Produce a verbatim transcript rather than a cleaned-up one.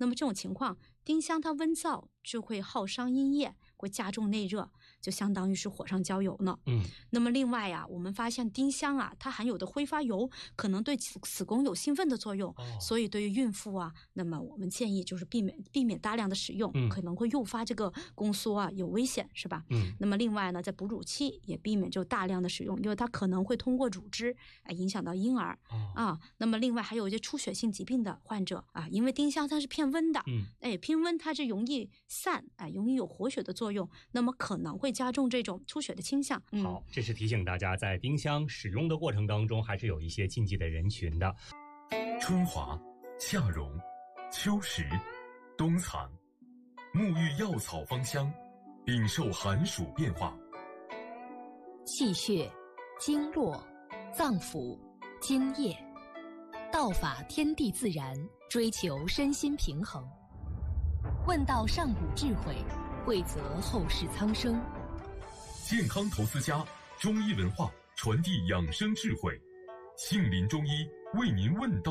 那么这种情况，丁香它温燥就会耗伤阴液，会加重内热，就相当于是火上浇油呢。 嗯， 那么另外呀、啊，我们发现丁香啊，它含有的挥发油可能对子子宫有兴奋的作用， 哦、 所以对于孕妇啊，那么我们建议就是避免避免大量的使用， 嗯、 可能会诱发这个宫缩啊，有危险，是吧？ 嗯。 那么另外呢，在哺乳期也避免就大量的使用，因为它可能会通过乳汁啊影响到婴儿、 哦、 啊。那么另外还有一些出血性疾病的患者啊，因为丁香它是偏温的， 嗯， 哎，偏温它是容易散，哎，容易有活血的作用，那么可能会加重这种出血的倾向。嗯、 好，这是提醒大家，在丁香使用的过程当中，还是有一些禁忌的人群的。 春华、夏蓉、秋实、冬藏，沐浴药草芳香，禀受寒暑变化。 气血、经络、脏腑、津液，道法天地自然，追求身心平衡。问道上古智慧，惠泽后世苍生。 健康投资家，中医文化传递养生智慧，杏林中医为您问道。